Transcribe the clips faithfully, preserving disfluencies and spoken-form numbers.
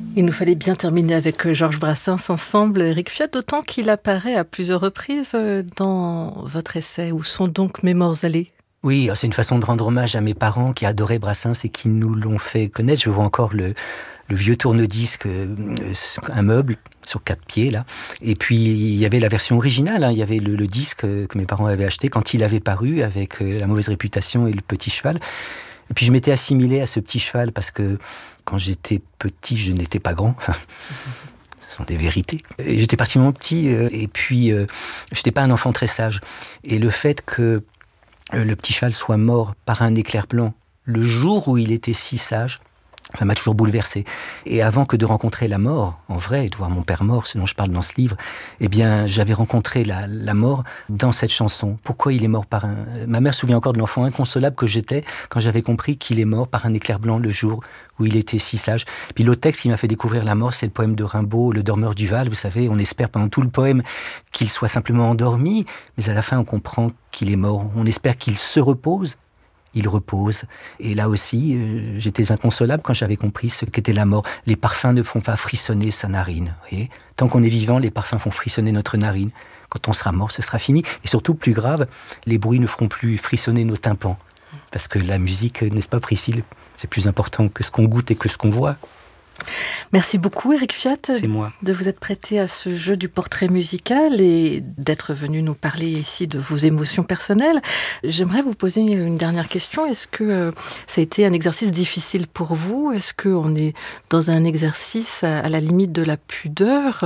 Il nous fallait bien terminer avec Georges Brassens ensemble, Éric Fiat, d'autant qu'il apparaît à plusieurs reprises dans votre essai « Où sont donc mes morts allés ?» Oui, c'est une façon de rendre hommage à mes parents qui adoraient Brassens et qui nous l'ont fait connaître. Je vois encore le, le vieux tourne-disque, un meuble sur quatre pieds, là. Et puis, il y avait la version originale, hein. Il y avait le, le disque que mes parents avaient acheté quand il avait paru, avec La mauvaise réputation et Le petit cheval. Et puis, je m'étais assimilé à ce petit cheval parce que quand j'étais petit, je n'étais pas grand. Enfin, ce sont des vérités. Et j'étais particulièrement petit, et puis, euh, je n'étais pas un enfant très sage. Et le fait que le petit cheval soit mort par un éclair blanc le jour où il était si sage, ça m'a toujours bouleversé. Et avant que de rencontrer la mort, en vrai, et de voir mon père mort, ce dont je parle dans ce livre, eh bien, j'avais rencontré la, la mort dans cette chanson. Pourquoi il est mort par un... Ma mère se souvient encore de l'enfant inconsolable que j'étais quand j'avais compris qu'il est mort par un éclair blanc le jour où il était si sage. Puis l'autre texte qui m'a fait découvrir la mort, c'est le poème de Rimbaud, Le dormeur du Val. Vous savez, on espère pendant tout le poème qu'il soit simplement endormi, mais à la fin, on comprend qu'il est mort. On espère qu'il se repose. Il repose. Et là aussi, euh, j'étais inconsolable quand j'avais compris ce qu'était la mort. Les parfums ne font pas frissonner sa narine. Vous voyez ? Tant qu'on est vivant, les parfums font frissonner notre narine. Quand on sera mort, ce sera fini. Et surtout, plus grave, les bruits ne feront plus frissonner nos tympans. Parce que la musique, n'est-ce pas, Priscille ? C'est plus important que ce qu'on goûte et que ce qu'on voit. Merci beaucoup Éric Fiat C'est moi. de vous être prêté à ce jeu du portrait musical et d'être venu nous parler ici de vos émotions personnelles. J'aimerais vous poser une dernière question. Est-ce que euh, ça a été un exercice difficile pour vous ? Est-ce qu'on est dans un exercice à, à la limite de la pudeur ?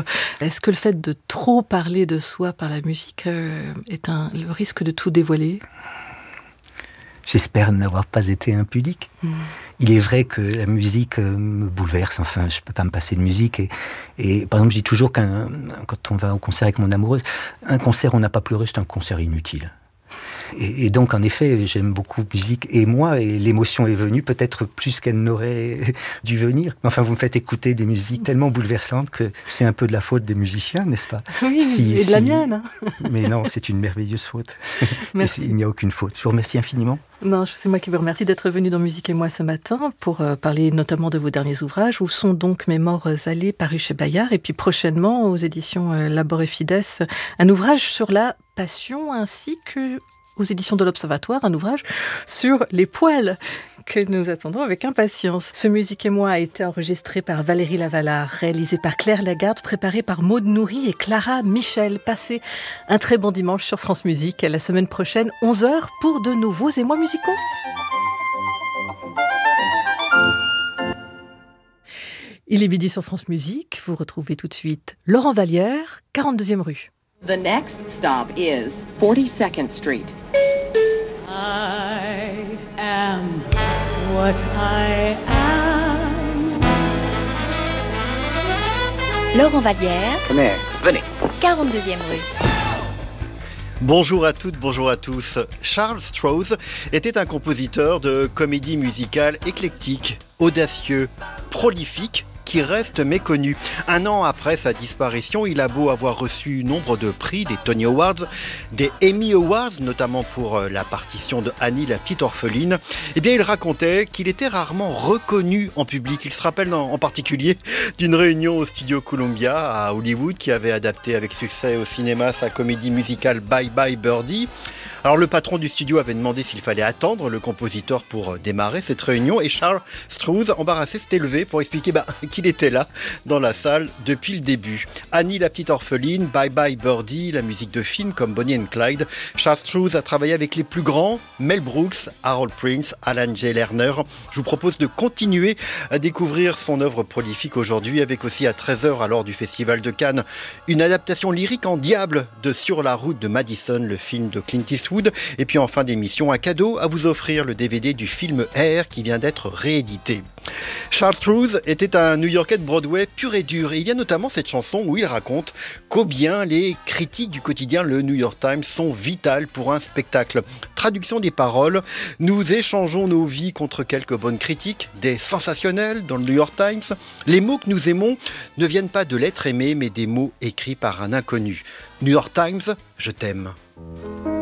Est-ce que le fait de trop parler de soi par la musique euh, est un, le risque de tout dévoiler ? J'espère n'avoir pas été impudique. Mmh. Il est vrai que la musique me bouleverse, enfin, je ne peux pas me passer de musique. Et, et par exemple, je dis toujours qu'un, quand on va au concert avec mon amoureuse, un concert où on n'a pas pleuré, c'est un concert inutile. Et, et donc, en effet, j'aime beaucoup la musique et moi, et l'émotion est venue peut-être plus qu'elle n'aurait dû venir. Enfin, vous me faites écouter des musiques tellement bouleversantes que c'est un peu de la faute des musiciens, n'est-ce pas ? Oui, si, et de si... la mienne. Mais non, c'est une merveilleuse faute. Merci. Il n'y a aucune faute. Je vous remercie infiniment. Non, c'est moi qui vous remercie d'être venu dans Musique et moi ce matin pour euh, parler notamment de vos derniers ouvrages. Où sont donc mes morts allés, paru chez Bayard, et puis prochainement aux éditions euh, Labor et Fides, un ouvrage sur la passion ainsi que aux éditions de l'Observatoire, un ouvrage sur les poils que nous attendons avec impatience. Ce Musique et moi a été enregistré par Valérie Lavalard, réalisé par Claire Lagarde, préparé par Maude Nourri et Clara Michel. Passez un très bon dimanche sur France Musique. La semaine prochaine, onze heures, pour de nouveaux émois musicaux. Il est midi sur France Musique. Vous retrouvez tout de suite Laurent Vallière, quarante-deuxième rue. The next stop is forty-second Street. I am what I am. Laurent Vallière. Come here. Venez. quarante-deuxième rue. Bonjour à toutes, bonjour à tous. Charles Strouse était un compositeur de comédie musicale éclectique, audacieux, prolifique, qui reste méconnu. Un an après sa disparition, il a beau avoir reçu nombre de prix, des Tony Awards, des Emmy Awards, notamment pour la partition de Annie la petite orpheline, eh bien il racontait qu'il était rarement reconnu en public. Il se rappelle en particulier d'une réunion au studio Columbia à Hollywood qui avait adapté avec succès au cinéma sa comédie musicale Bye Bye Birdie. Alors le patron du studio avait demandé s'il fallait attendre le compositeur pour démarrer cette réunion et Charles Strouse, embarrassé, s'était levé pour expliquer bah, qu'il était là dans la salle depuis le début. Annie la petite orpheline, Bye Bye Birdie, la musique de films comme Bonnie and Clyde. Charles Strouse a travaillé avec les plus grands, Mel Brooks, Harold Prince, Alan J. Lerner. Je vous propose de continuer à découvrir son œuvre prolifique aujourd'hui avec aussi à treize heures à l'heure du Festival de Cannes une adaptation lyrique en diable de Sur la route de Madison, le film de Clint Eastwood. Et puis en fin d'émission, un cadeau à vous offrir, le D V D du film Air qui vient d'être réédité. Charles Strouse était un New-Yorkais de Broadway pur et dur. Et il y a notamment cette chanson où il raconte combien les critiques du quotidien Le New York Times sont vitales pour un spectacle. Traduction des paroles, nous échangeons nos vies contre quelques bonnes critiques, des sensationnels dans le New York Times. Les mots que nous aimons ne viennent pas de l'être aimé, mais des mots écrits par un inconnu. New York Times, je t'aime.